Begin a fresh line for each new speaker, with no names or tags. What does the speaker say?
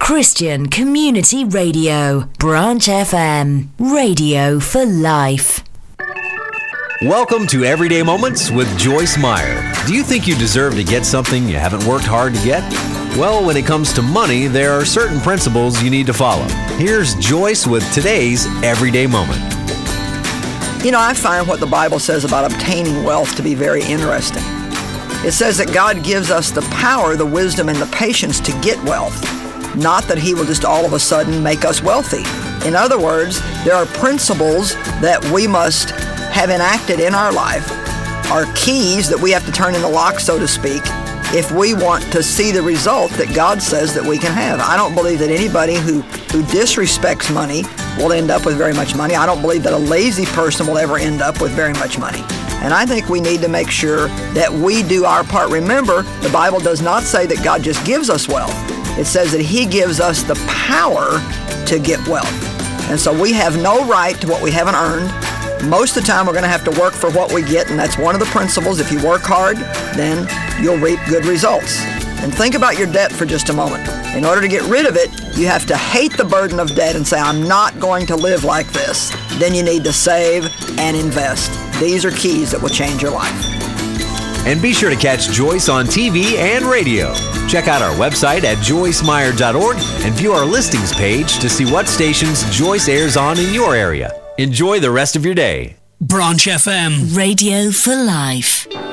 Christian Community Radio, Branch FM, radio for life.
Welcome to Everyday Moments with Joyce Meyer. Do you think you deserve to get something you haven't worked hard to get? Well, when it comes to money, there are certain principles you need to follow. Here's Joyce with today's Everyday Moment.
You know, I find what the Bible says about obtaining wealth to be very interesting. It says that God gives us the power, the wisdom, and the patience to get wealth, not that He will just all of a sudden make us wealthy. In other words, there are principles that we must have enacted in our life, are keys that we have to turn in the lock, so to speak, if we want to see the result that God says that we can have. I don't believe that anybody who disrespects money will end up with very much money. I don't believe that a lazy person will ever end up with very much money. And I think we need to make sure that we do our part. Remember, the Bible does not say that God just gives us wealth. It says that He gives us the power to get wealth. And so we have no right to what we haven't earned. Most of the time, we're going to have to work for what we get, and that's one of the principles. If you work hard, then you'll reap good results. And think about your debt for just a moment. In order to get rid of it, you have to hate the burden of debt and say, I'm not going to live like this. Then you need to save and invest. These are keys that will change your life.
And be sure to catch Joyce on TV and radio. Check out our website at joycemeyer.org and view our listings page to see what stations Joyce airs on in your area. Enjoy the rest of your day.
Branch FM, radio for life.